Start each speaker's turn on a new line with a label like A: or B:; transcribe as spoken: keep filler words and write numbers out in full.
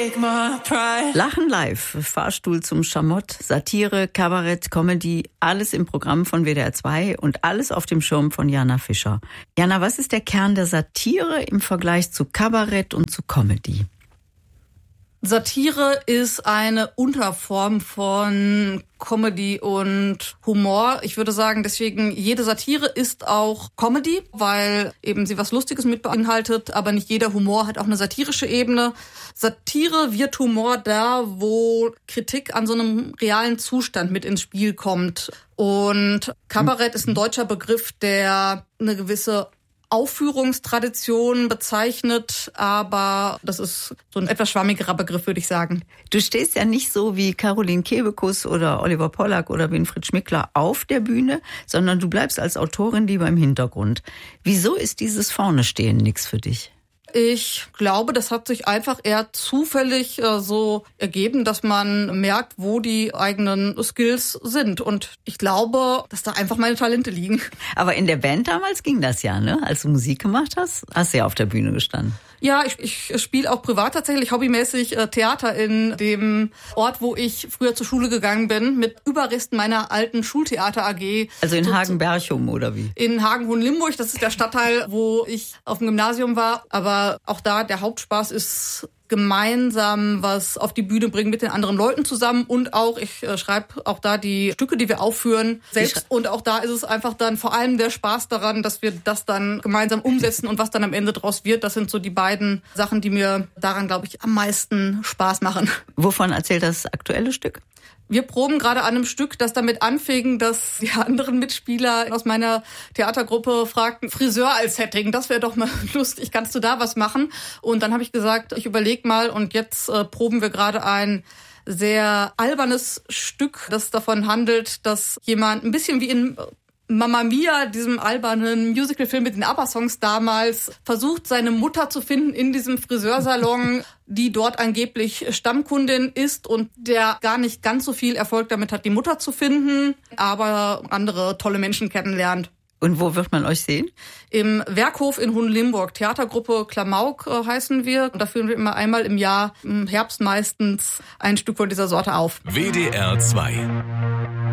A: take my pride.
B: Lachen live, Fahrstuhl zum Schamott, Satire, Kabarett, Comedy, alles im Programm von W D R zwei und alles auf dem Schirm von Jana Fischer. Jana, was ist der Kern der Satire im Vergleich zu Kabarett und zu Comedy?
C: Satire ist eine Unterform von Comedy und Humor. Ich würde sagen, deswegen jede Satire ist auch Comedy, weil eben sie was Lustiges mit beinhaltet, aber nicht jeder Humor hat auch eine satirische Ebene. Satire wird Humor da, wo Kritik an so einem realen Zustand mit ins Spiel kommt. Und Kabarett ist ein deutscher Begriff, der eine gewisse Aufführungstradition bezeichnet, aber das ist so ein etwas schwammigerer Begriff, würde ich sagen.
B: Du stehst ja nicht so wie Caroline Kebekus oder Oliver Pollack oder Winfried Schmickler auf der Bühne, sondern du bleibst als Autorin lieber im Hintergrund. Wieso ist dieses Vorne-Stehen nichts für dich?
C: Ich glaube, das hat sich einfach eher zufällig äh, so ergeben, dass man merkt, wo die eigenen Skills sind. Und ich glaube, dass da einfach meine Talente liegen.
B: Aber in der Band damals ging das ja, ne? Als du Musik gemacht hast, hast du ja auf der Bühne gestanden.
C: Ja, ich, ich spiele auch privat tatsächlich hobbymäßig äh, Theater in dem Ort, wo ich früher zur Schule gegangen bin, mit Überresten meiner alten Schultheater-A G.
B: Also in Hagen-Berchum oder wie?
C: In Hagen-Hohenlimburg, das ist der Stadtteil, wo ich auf dem Gymnasium war. Aber auch da, der Hauptspaß ist gemeinsam was auf die Bühne bringen mit den anderen Leuten zusammen und auch, ich äh, schreibe auch da die Stücke, die wir aufführen, selbst. Und auch da ist es einfach dann vor allem der Spaß daran, dass wir das dann gemeinsam umsetzen und was dann am Ende draus wird. Das sind so die beiden Sachen, die mir daran, glaube ich, am meisten Spaß machen.
B: Wovon erzählt das aktuelle Stück?
C: Wir proben gerade an einem Stück, das damit anfing, dass die anderen Mitspieler aus meiner Theatergruppe fragten, Friseur als Setting, das wäre doch mal lustig, kannst du da was machen? Und dann habe ich gesagt, ich überleg mal und jetzt äh, proben wir gerade ein sehr albernes Stück, das davon handelt, dass jemand ein bisschen wie in Mamma Mia, diesem albernen Musicalfilm mit den ABBA-Songs damals, versucht, seine Mutter zu finden in diesem Friseursalon, die dort angeblich Stammkundin ist und der gar nicht ganz so viel Erfolg damit hat, die Mutter zu finden, aber andere tolle Menschen kennenlernt.
B: Und wo wird man euch sehen?
C: Im Werkhof in Hohenlimburg. Theatergruppe Klamauk äh, heißen wir. Und da führen wir immer einmal im Jahr, im Herbst meistens, ein Stück von dieser Sorte auf.
D: W D R zwei